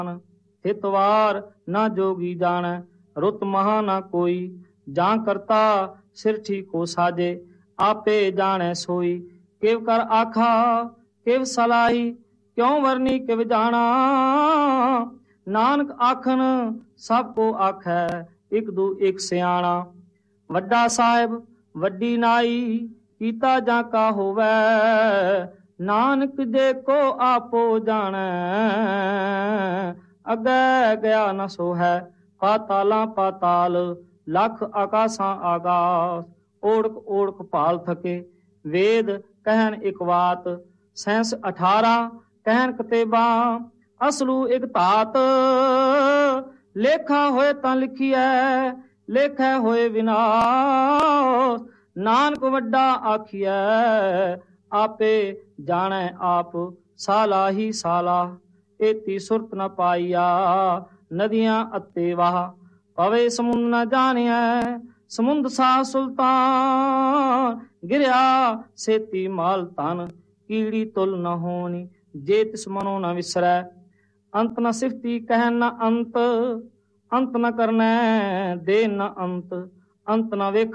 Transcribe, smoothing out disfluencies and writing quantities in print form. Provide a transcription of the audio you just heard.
हितवार ना जोगी जाने, रुत महा ना कोई। जां करता सिर ठीको साजे, आपे जाने सोई। किव कर आखा किव सलाही, क्यों वरनी किव जाना। नानक आखन सब को आखै, एक दू एक सियाणा। वड्डा साहिब वड्डी नाई, कीता जां का होवै। नानक जे को आपो जाने, अगे गया न सो है। पाताला पाताल लख आकाशां आकाश, ओढ़क ओढ़क भाल थके। वेद कहन एक बात, सैंस 18 कहन कतेबा। असलू एक धात, लेखा होए तां लिखिए, लेखै होए विनाश। नानक वड्डा आखिए, आपे जाने आप। साला ही साला एती सुरत न पाईया, नदियां अते वाह। पवे समुंद न जानिया, समुंद सा सुल्तान। गिरया सेती माल तन, कीड़ी तुल न होनी। जे तिस मनो न विसरै, अंत न सिफती कहन न अंत। अंत न करने दे न अंत, अंत न वेख